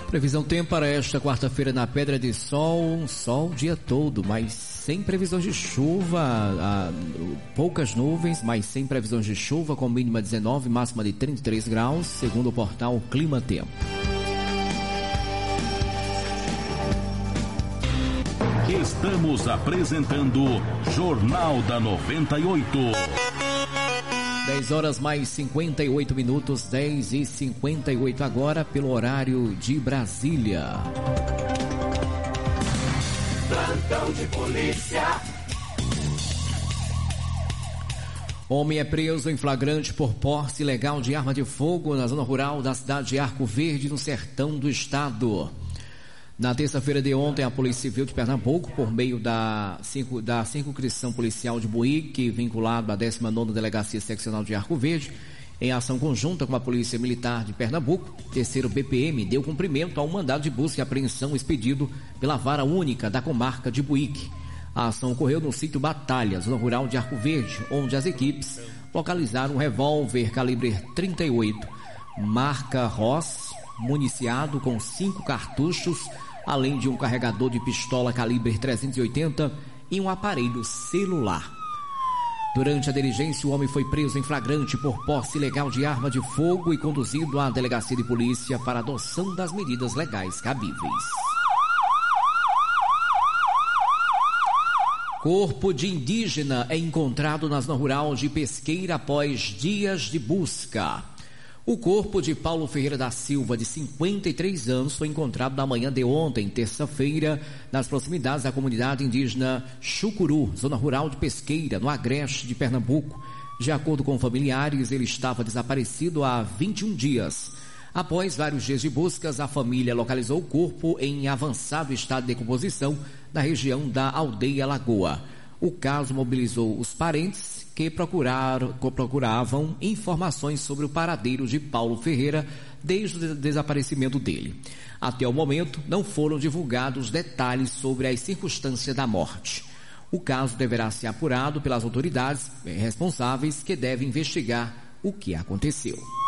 Previsão tempo para esta quarta-feira na Pedra de Sol, sol o dia todo, mas sem previsões de chuva, poucas nuvens, mas sem previsões de chuva, com mínima 19, máxima de 33 graus, segundo o portal Clima Tempo. Estamos apresentando Jornal da 98. 10 horas mais 58 minutos, 10h58 agora, pelo horário de Brasília. Plantão de polícia. Homem é preso em flagrante por posse ilegal de arma de fogo na zona rural da cidade de Arco Verde, no sertão do estado. Na terça-feira de ontem, a Polícia Civil de Pernambuco, por meio da circunscrição policial de Buíque, vinculado à 19ª Delegacia Seccional de Arco Verde, em ação conjunta com a Polícia Militar de Pernambuco, terceiro BPM, deu cumprimento ao mandado de busca e apreensão expedido pela Vara Única da comarca de Buíque. A ação ocorreu no sítio Batalha, zona rural de Arco Verde, onde as equipes localizaram um revólver calibre 38, marca Ross, municiado com 5 cartuchos, além de um carregador de pistola calibre 380 e um aparelho celular. Durante a diligência, o homem foi preso em flagrante por posse ilegal de arma de fogo e conduzido à delegacia de polícia para adoção das medidas legais cabíveis. Corpo de indígena é encontrado na zona rural de Pesqueira após dias de busca. O corpo de Paulo Ferreira da Silva, de 53 anos, foi encontrado na manhã de ontem, terça-feira, nas proximidades da comunidade indígena Chucuru, zona rural de Pesqueira, no Agreste de Pernambuco. De acordo com familiares, ele estava desaparecido há 21 dias. Após vários dias de buscas, a família localizou o corpo em avançado estado de decomposição na região da Aldeia Lagoa. O caso mobilizou os parentes que procuravam informações sobre o paradeiro de Paulo Ferreira desde o desaparecimento dele. Até o momento, não foram divulgados detalhes sobre as circunstâncias da morte. O caso deverá ser apurado pelas autoridades responsáveis, que devem investigar o que aconteceu.